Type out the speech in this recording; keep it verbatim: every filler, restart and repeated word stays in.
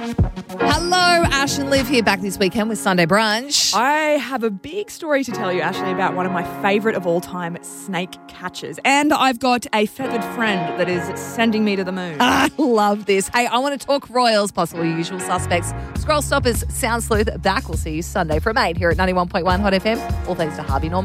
Hello, Ash and Liv here back this weekend with Sunday Brunch. I have a big story to tell you, Ashley, about one of my favourite of all time snake catchers. And I've got a feathered friend that is sending me to the moon. I love this. Hey, I want to talk Royals, possible usual suspects. Scroll Stoppers, Sound Sleuth, back. We'll see you Sunday from eight here at ninety-one point one Hot F M. All thanks to Harvey Norman.